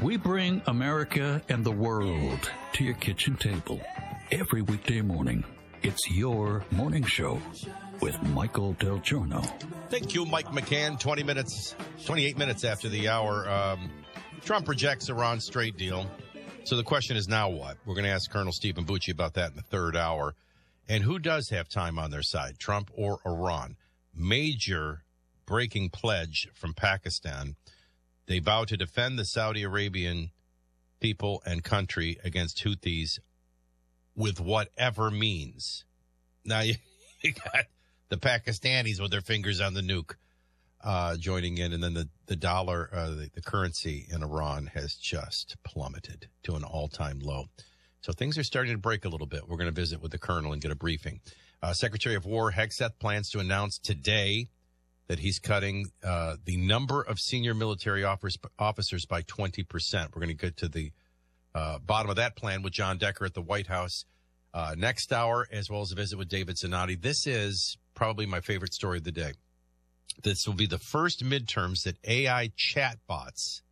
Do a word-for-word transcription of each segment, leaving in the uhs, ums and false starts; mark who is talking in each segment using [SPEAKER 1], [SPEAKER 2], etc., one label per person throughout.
[SPEAKER 1] We bring America and the world to your kitchen table every weekday morning. It's your morning show with Michael Del Giorno.
[SPEAKER 2] Thank you, Mike McCann. twenty minutes, twenty-eight minutes after the hour. Um, Trump rejects Iran's trade deal. So the question is now what? We're going to ask Colonel Stephen Bucci about that in the third hour. And who does have time on their side, Trump or Iran? Major breaking pledge from Pakistan. They vow to defend the Saudi Arabian people and country against Houthis with whatever means. Now, you, you got the Pakistanis with their fingers on the nuke uh, joining in, and then the, the dollar, uh, the, the currency in Iran has just plummeted to an all-time low. So things are starting to break a little bit. We're going to visit with the colonel and get a briefing. Uh, Secretary of War Hegseth plans to announce today that he's cutting uh, the number of senior military officers, officers by twenty percent. We're going to get to the uh, bottom of that plan with John Decker at the White House uh, next hour, as well as a visit with David Zanotti. This is probably my favorite story of the day. This will be the first midterms that A I chatbots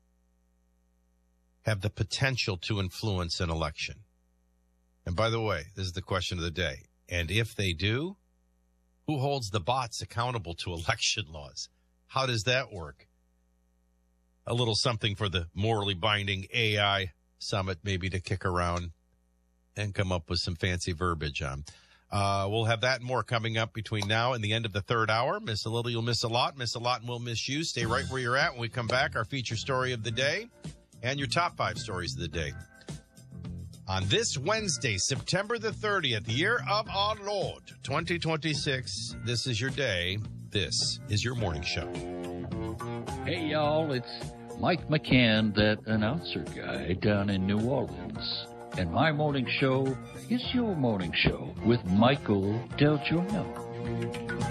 [SPEAKER 2] have the potential to influence an election. And by the way, this is the question of the day. And if they do, who holds the bots accountable to election laws? How does that work? A little something for the morally binding A I summit, maybe to kick around and come up with some fancy verbiage on. Uh, we'll have that and more coming up between now and the end of the third hour. Miss a little, you'll miss a lot. Miss a lot, and we'll miss you. Stay right where you're at. When we come back, our feature story of the day and your top five stories of the day. On this Wednesday, September the thirtieth, year of our Lord, twenty twenty-six, this is your day. This is your morning show.
[SPEAKER 1] Hey, y'all, it's Mike McCann, that announcer guy down in New Orleans. And my morning show is your morning show with Michael Del Giorno.